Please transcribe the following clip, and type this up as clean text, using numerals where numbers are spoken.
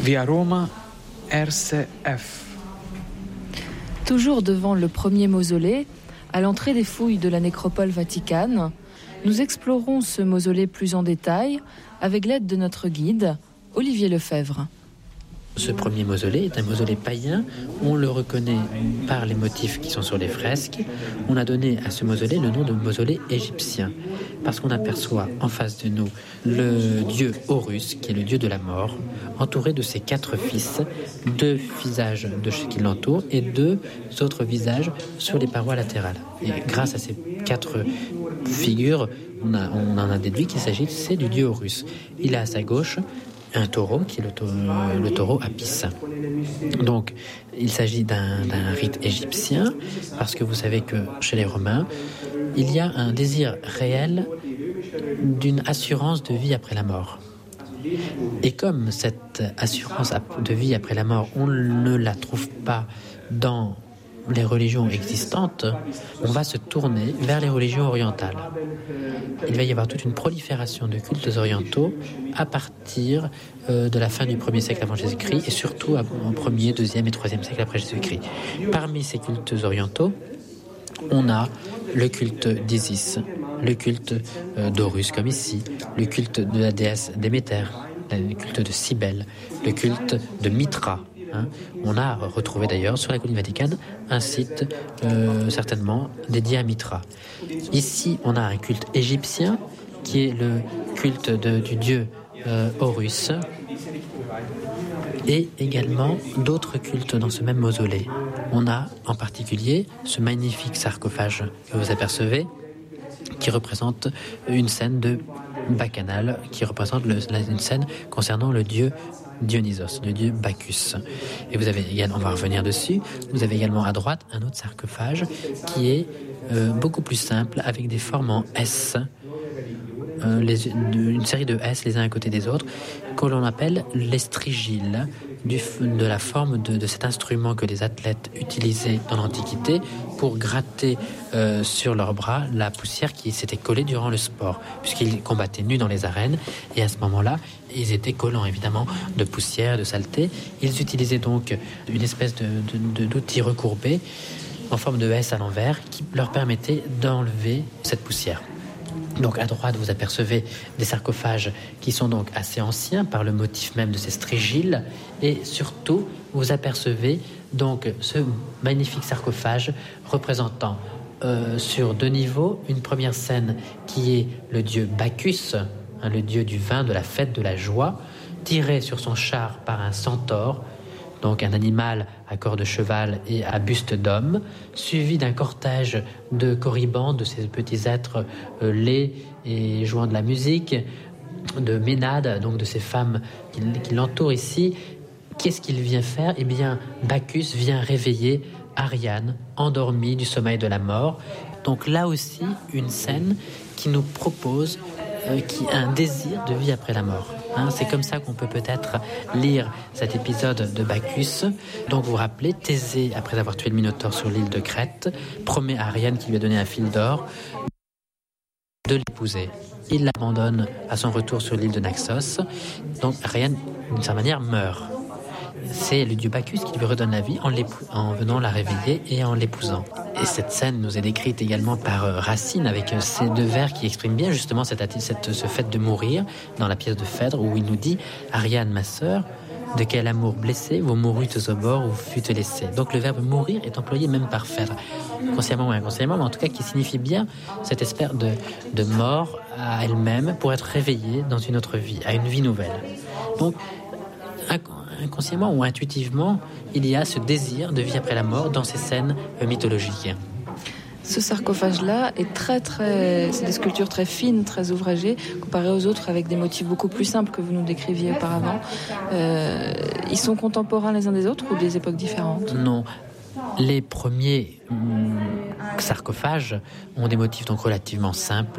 Via Roma, RCF. Toujours devant le premier mausolée, à l'entrée des fouilles de la nécropole vaticane, nous explorons ce mausolée plus en détail avec l'aide de notre guide, Olivier Lefebvre. Ce premier mausolée est un mausolée païen. On le reconnaît par les motifs qui sont sur les fresques. On a donné à ce mausolée le nom de mausolée égyptien, parce qu'on aperçoit en face de nous le dieu Horus, qui est le dieu de la mort, entouré de ses 4 fils, 2 visages de ceux qui l'entourent et 2 autres visages sur les parois latérales. Et grâce à ces 4 figures, on en a déduit qu'il s'agissait du dieu Horus. Il a à sa gauche un taureau, qui est le taureau Apis. Donc, il s'agit d'un rite égyptien, parce que vous savez que chez les Romains, il y a un désir réel d'une assurance de vie après la mort. Et comme cette assurance de vie après la mort, on ne la trouve pas dans les religions existantes, on va se tourner vers les religions orientales. Il va y avoir toute une prolifération de cultes orientaux à partir de la fin du 1er siècle avant Jésus-Christ et surtout en 1er, 2e et 3e siècle après Jésus-Christ. Parmi ces cultes orientaux, on a le culte d'Isis, le culte d'Horus comme ici, le culte de la déesse Déméter, le culte de Cybèle, le culte de Mitra. On a retrouvé d'ailleurs sur la colline vaticane un site certainement dédié à Mitra. Ici, on a un culte égyptien qui est le culte du dieu Horus et également d'autres cultes dans ce même mausolée. On a en particulier ce magnifique sarcophage que vous apercevez qui représente une scène de bacchanale, qui représente une scène concernant le dieu Dionysos, le dieu Bacchus. Et vous avez également, on va revenir dessus, vous avez également à droite un autre sarcophage qui est beaucoup plus simple avec des formes en S, une série de S les uns à côté des autres, que l'on appelle l'estrigyles, de la forme de cet instrument que les athlètes utilisaient dans l'Antiquité pour gratter sur leurs bras la poussière qui s'était collée durant le sport, puisqu'ils combattaient nus dans les arènes, et à ce moment-là, ils étaient collants évidemment de poussière, de saleté. Ils utilisaient donc une espèce d'outil recourbé en forme de S à l'envers qui leur permettait d'enlever cette poussière. Donc à droite, vous apercevez des sarcophages qui sont donc assez anciens par le motif même de ces strigyles, et surtout, vous apercevez donc ce magnifique sarcophage représentant sur 2 niveaux une première scène qui est le dieu Bacchus, le dieu du vin, de la fête, de la joie, tiré sur son char par un centaure, donc un animal à corps de cheval et à buste d'homme, suivi d'un cortège de corribans, de ces petits êtres laids et jouant de la musique, de Ménades, donc de ces femmes qui l'entourent ici. Qu'est-ce qu'il vient faire ? Eh bien, Bacchus vient réveiller Ariane, endormie du sommeil de la mort. Donc là aussi, une scène qui nous propose un désir de vie après la mort. C'est comme ça qu'on peut peut-être lire cet épisode de Bacchus. Donc vous vous rappelez, Thésée, après avoir tué le Minotaure sur l'île de Crète, promet à Ariane, qui lui a donné un fil d'or, de l'épouser. Il l'abandonne à son retour sur l'île de Naxos. Donc Ariane, d'une certaine manière, meurt. C'est le dieu Bacchus qui lui redonne la vie en venant la réveiller et en l'épousant. Et cette scène nous est décrite également par Racine avec ces 2 vers qui expriment bien justement ce fait de mourir dans la pièce de Phèdre, où il nous dit « Ariane, ma sœur, de quel amour blessé vous mourûtes au bord où vous fûtes laissée ». Donc le verbe « mourir » est employé même par Phèdre, consciemment ou inconsciemment, mais en tout cas qui signifie bien cette espèce de mort à elle-même pour être réveillée dans une autre vie, à une vie nouvelle. Donc inconsciemment ou intuitivement, il y a ce désir de vie après la mort dans ces scènes mythologiques. Ce sarcophage-là est c'est des sculptures très fines, très ouvragées, comparées aux autres avec des motifs beaucoup plus simples que vous nous décriviez auparavant. Ils sont contemporains les uns des autres ou des époques différentes ? Non. Les premiers sarcophages ont des motifs donc relativement simples,